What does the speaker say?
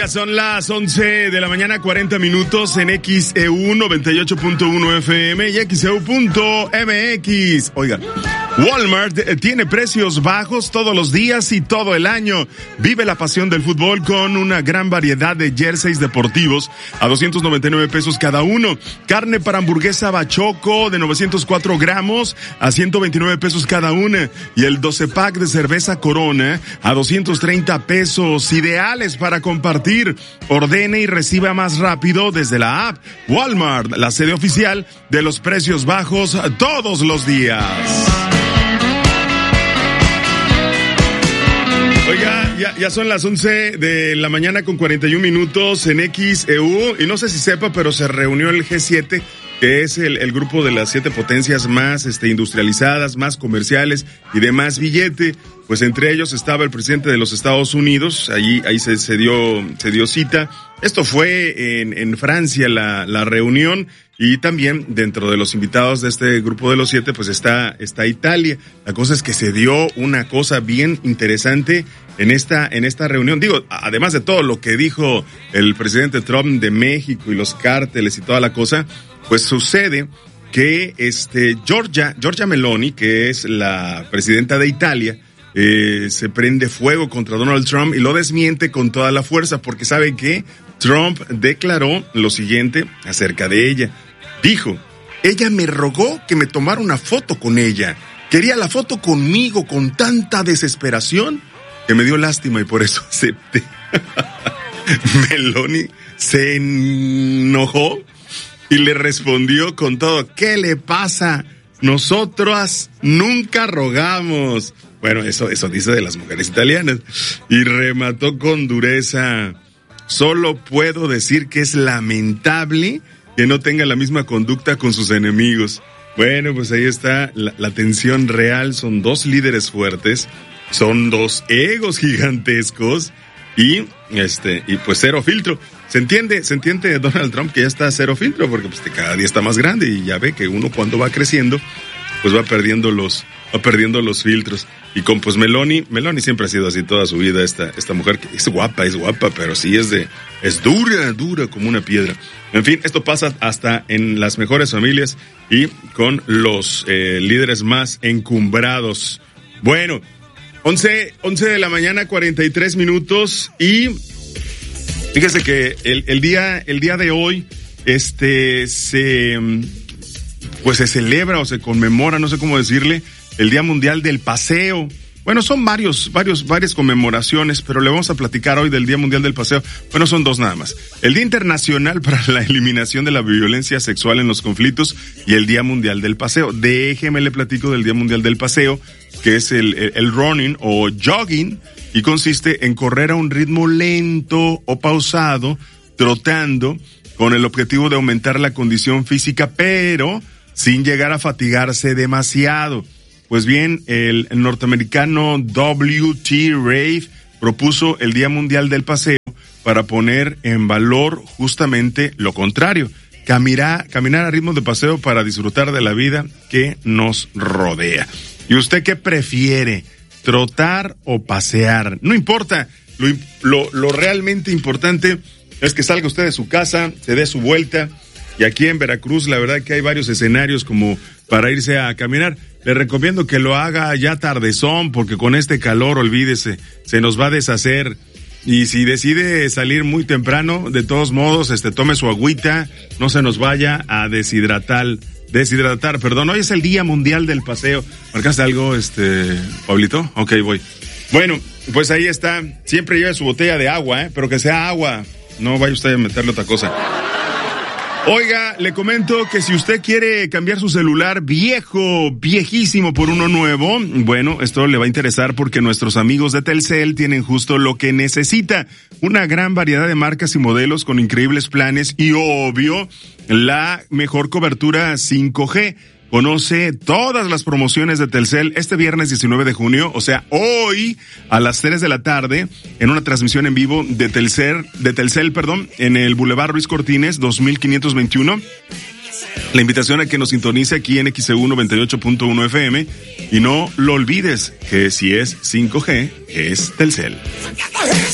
Oiga, son las 11 de la mañana, 40 minutos en XEU 98.1 FM y XEU.mx. Oiga, Walmart tiene precios bajos todos los días y todo el año. Vive la pasión del fútbol con una gran variedad de jerseys deportivos a 299 pesos cada uno. Carne para hamburguesa Bachoco de 904 gramos a 129 pesos cada una. Y el 12 pack de cerveza Corona a 230 pesos. Ideales para compartir. Ordene y reciba más rápido desde la app. Walmart, la sede oficial de los precios bajos todos los días. Oiga, ya son las 11 de la mañana con 41 minutos en XEU, y no sé si sepa, pero se reunió el G7, que es el grupo de las 7 potencias más industrializadas, más comerciales y de más billete. Pues entre ellos estaba el presidente de los Estados Unidos, ahí se dio cita. Esto fue en Francia la reunión, y también dentro de los invitados de este grupo de los 7 pues está Italia. La cosa es que se dio una cosa bien interesante en esta reunión. Digo, además de todo lo que dijo el presidente Trump de México y los cárteles y toda la cosa, pues sucede que Giorgia Meloni, que es la presidenta de Italia, se prende fuego contra Donald Trump y lo desmiente con toda la fuerza, porque ¿sabe qué? Trump declaró lo siguiente acerca de ella. Dijo: ella me rogó que me tomara una foto con ella. Quería la foto conmigo con tanta desesperación que me dio lástima y por eso acepté. Meloni se enojó y le respondió con todo: ¿qué le pasa? Nosotras nunca rogamos. Bueno, eso dice de las mujeres italianas. Y remató con dureza: solo puedo decir que es lamentable que no tenga la misma conducta con sus enemigos. Bueno, pues ahí está la tensión real. Son 2 líderes fuertes, son 2 egos gigantescos y pues cero filtro. Se entiende Donald Trump que ya está cero filtro, porque pues cada día está más grande y ya ve que uno cuando va creciendo pues va perdiendo los filtros. Y con pues Meloni siempre ha sido así toda su vida, esta mujer que es guapa, pero sí es dura como una piedra. En fin, esto pasa hasta en las mejores familias y con los líderes más encumbrados. Bueno, 11 de la mañana, 43 minutos, y fíjese que el día de hoy se celebra o se conmemora, no sé cómo decirle, el Día Mundial del Paseo. Bueno, son varias conmemoraciones, pero le vamos a platicar hoy del Día Mundial del Paseo. Bueno, son 2 nada más. El Día Internacional para la Eliminación de la Violencia Sexual en los Conflictos y el Día Mundial del Paseo. Déjeme le platico del Día Mundial del Paseo, que es el running o jogging, y consiste en correr a un ritmo lento o pausado, trotando, con el objetivo de aumentar la condición física, pero sin llegar a fatigarse demasiado. Pues bien, el norteamericano W.T. Rave propuso el Día Mundial del Paseo para poner en valor justamente lo contrario: caminar a ritmo de paseo para disfrutar de la vida que nos rodea. ¿Y usted qué prefiere? ¿Trotar o pasear? No importa, lo realmente importante es que salga usted de su casa, se dé su vuelta. Y aquí en Veracruz, la verdad que hay varios escenarios como para irse a caminar. Le recomiendo que lo haga ya tardezón, porque con este calor, olvídese, se nos va a deshacer. Y si decide salir muy temprano, de todos modos, tome su agüita, no se nos vaya a deshidratar, perdón. Hoy es el Día Mundial del Paseo. ¿Marcaste algo, Pablito? Ok, voy. Bueno, pues ahí está. Siempre lleve su botella de agua, pero que sea agua. No vaya usted a meterle otra cosa. Oiga, le comento que si usted quiere cambiar su celular viejísimo por uno nuevo, bueno, esto le va a interesar porque nuestros amigos de Telcel tienen justo lo que necesita. Una gran variedad de marcas y modelos con increíbles planes y, obvio, la mejor cobertura 5G. Conoce todas las promociones de Telcel este viernes 19 de junio, o sea, hoy a las 3 de la tarde, en una transmisión en vivo de Telcel, en el Boulevard Ruiz Cortines, 2521. La invitación a que nos sintonice aquí en XEU 98.1 FM, y no lo olvides que si es 5G, es Telcel.